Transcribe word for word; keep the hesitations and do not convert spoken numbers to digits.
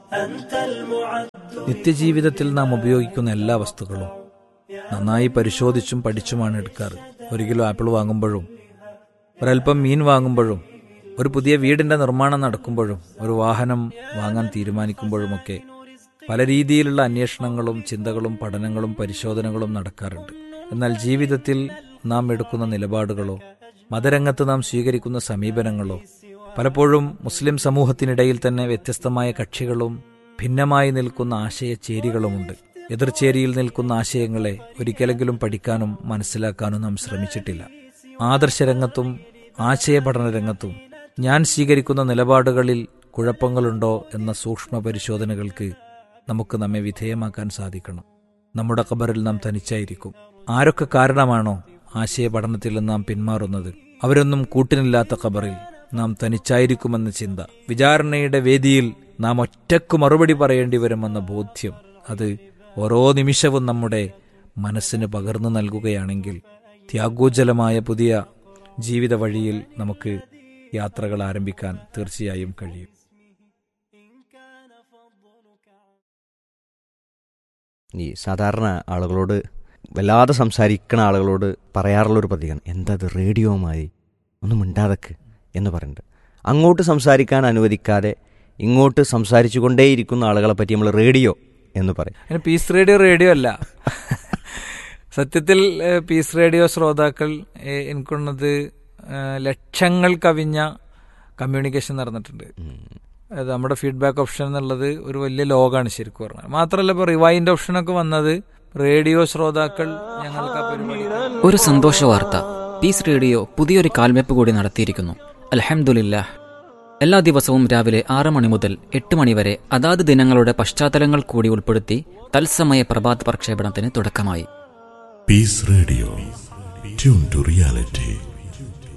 നിത്യജീവിതത്തിൽ നാം ഉപയോഗിക്കുന്ന എല്ലാ വസ്തുക്കളും നന്നായി പരിശോധിച്ചും പഠിച്ചുമാണ് എടുക്കാറ്. ഒരു കിലോ ആപ്പിൾ വാങ്ങുമ്പോഴും, ഒരൽപ്പം മീൻ വാങ്ങുമ്പോഴും, ഒരു പുതിയ വീടിന്റെ നിർമ്മാണം നടക്കുമ്പോഴും, ഒരു വാഹനം വാങ്ങാൻ തീരുമാനിക്കുമ്പോഴുമൊക്കെ പല രീതിയിലുള്ള അന്വേഷണങ്ങളും ചിന്തകളും പഠനങ്ങളും പരിശോധനകളും നടക്കാറുണ്ട്. എന്നാൽ ജീവിതത്തിൽ നാം എടുക്കുന്ന നിലപാടുകളോ മതരംഗത്ത് നാം സ്വീകരിക്കുന്ന സമീപനങ്ങളോ പലപ്പോഴും മുസ്ലിം സമൂഹത്തിനിടയിൽ തന്നെ വ്യത്യസ്തമായ കക്ഷികളും ഭിന്നമായി നിൽക്കുന്ന ആശയചേരികളുമുണ്ട്. എതിർചേരിയിൽ നിൽക്കുന്ന ആശയങ്ങളെ ഒരിക്കലെങ്കിലും പഠിക്കാനും മനസ്സിലാക്കാനും നാം ശ്രമിച്ചിട്ടില്ല. ആദർശരംഗത്തും ആശയപഠന രംഗത്തും ഞാൻ സ്വീകരിക്കുന്ന നിലപാടുകളിൽ കുഴപ്പങ്ങളുണ്ടോ എന്ന സൂക്ഷ്മ പരിശോധനകൾക്ക് നമുക്ക് നമ്മെ വിധേയമാക്കാൻ സാധിക്കണം. നമ്മുടെ ഖബറിൽ നാം തനിച്ചായിരിക്കും. ആരൊക്കെ കാരണമാണോ ആശയപഠനത്തിൽ നാം പിന്മാറുന്നത്, അവരൊന്നും കൂട്ടിനില്ലാത്ത ഖബറിൽ നാം തനിച്ചായിരിക്കുമെന്ന ചിന്ത, വിചാരണയുടെ വേദിയിൽ നാം ഒറ്റയ്ക്ക് മറുപടി പറയേണ്ടി വരുമെന്ന ബോധ്യം, അത് ഓരോ നിമിഷവും നമ്മുടെ മനസ്സിന് പകർന്നു നൽകുകയാണെങ്കിൽ ത്യാഗോജ്ജലമായ പുതിയ ജീവിത വഴിയിൽ നമുക്ക് യാത്രകൾ ആരംഭിക്കാൻ തീർച്ചയായും കഴിയും. ഈ സാധാരണ ആളുകളോട്, വല്ലാതെ സംസാരിക്കുന്ന ആളുകളോട് പറയാറുള്ളൊരു പതിവാണ്, എന്താ അത് റേഡിയോമായി ഒന്നും മിണ്ടാതക്ക് എന്ന് പറയുന്നുണ്ട്. അങ്ങോട്ട് സംസാരിക്കാൻ അനുവദിക്കാതെ ഇങ്ങോട്ട് സംസാരിച്ചു കൊണ്ടേയിരിക്കുന്ന ആളുകളെ പറ്റി നമ്മൾ റേഡിയോ എന്ന് പറയും. പീസ് റേഡിയോ റേഡിയോ അല്ല. സത്യത്തിൽ പീസ് റേഡിയോ ശ്രോതാക്കൾ എനിക്കുള്ളത് ലക്ഷങ്ങൾ കവിഞ്ഞ കമ്മ്യൂണിക്കേഷൻ നടന്നിട്ടുണ്ട്. അത് നമ്മുടെ ഫീഡ്ബാക്ക് ഓപ്ഷൻ എന്നുള്ളത് ഒരു വലിയ ലോകമാണ് ശരിക്കും പറഞ്ഞാൽ. മാത്രമല്ല ഇപ്പോൾ റിവൈൻഡ് ഓപ്ഷനൊക്കെ വന്നത് റേഡിയോ ശ്രോതാക്കൾ ഞങ്ങൾക്ക് ആ പരിപാടി. ഒരു സന്തോഷ വാർത്ത, പീസ് റേഡിയോ പുതിയൊരു കാൽവെപ്പ് കൂടി നടത്തിയിരിക്കുന്നു. അൽഹംദുലില്ലാഹ്. എല്ലാ ദിവസവും രാവിലെ ആറ് മണി മുതൽ എട്ട് മണി വരെ അതാത് ദിനങ്ങളുടെ പശ്ചാത്തലങ്ങൾ കൂടി ഉൾപ്പെടുത്തി തത്സമയ പ്രഭാത പ്രക്ഷേപണത്തിന് തുടക്കമായി. Piece radio, tune to reality.